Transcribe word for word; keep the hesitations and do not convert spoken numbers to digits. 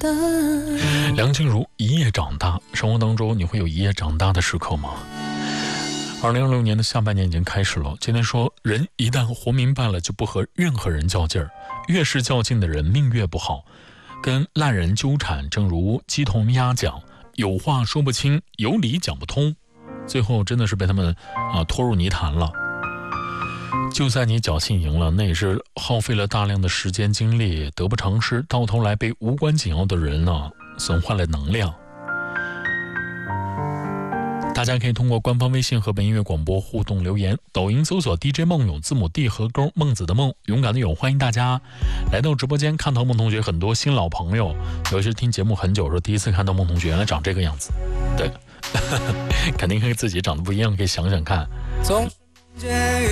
梁静茹一夜长大，生活当中你会有一夜长大的时刻吗？二零二六年的下半年已经开始了，今天说人一旦活明白了，就不和任何人较劲儿，越是较劲的人命越不好，跟烂人纠缠，正如鸡同鸭讲，有话说不清，有理讲不通，最后真的是被他们啊拖入泥潭了。就算你侥幸赢了，那也是耗费了大量的时间精力，得不偿失，到头来被无关紧要的人呢损坏了能量。大家可以通过官方微信和本音乐广播互动留言，抖音搜索 D J 梦勇，字母 D 和勾，孟子的梦，勇敢的勇，欢迎大家来到直播间。看到孟同学很多新老朋友，尤其是听节目很久说第一次看到孟同学原来长这个样子，对肯定和自己长得不一样，可以想想看。从